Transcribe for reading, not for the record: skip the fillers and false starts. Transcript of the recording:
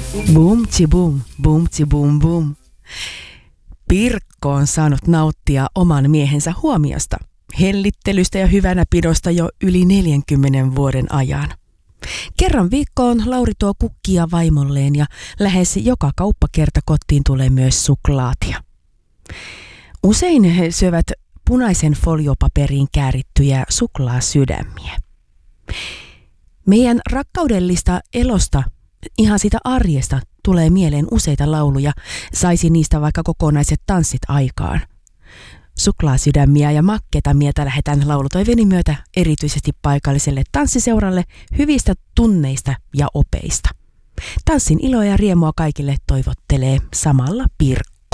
Boom tsi boom, boom tsi boom boom. Pirkko on saanut nauttia oman miehensä huomiosta, hellittelystä ja hyvänäpidosta jo yli 40 vuoden ajan. Kerran viikkoon Lauri tuo kukkia vaimolleen ja lähes joka kauppakerta kotiin tulee myös suklaatia. Usein he syövät punaisen foliopaperiin käärittyjä suklaasydämiä. Meidän rakkaudellista elosta, ihan sitä arjesta, tulee mieleen useita lauluja, saisi niistä vaikka kokonaiset tanssit aikaan. Suklaasydämiä ja makketamietä lähetän laulutoiveeni myötä erityisesti paikalliselle tanssiseuralle hyvistä tunneista ja opeista. Tanssin iloa ja riemua kaikille toivottelee samalla Pirkko.